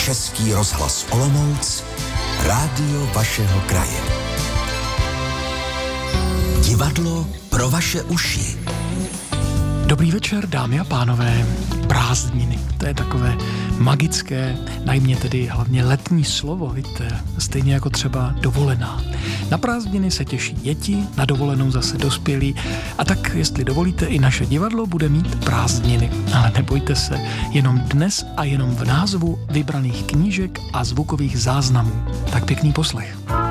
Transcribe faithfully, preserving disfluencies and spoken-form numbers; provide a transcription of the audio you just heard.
Český rozhlas Olomouc, rádio vašeho kraje. Divadlo pro vaše uši. Dobrý večer, dámy a pánové. Prázdniny, to je takové magické, najmě tedy hlavně letní slovo, víte, stejně jako třeba dovolená. Na prázdniny se těší děti, na dovolenou zase dospělí a tak, jestli dovolíte, i naše divadlo bude mít prázdniny. Ale nebojte se, jenom dnes a jenom v názvu vybraných knížek a zvukových záznamů. Tak pěkný poslech.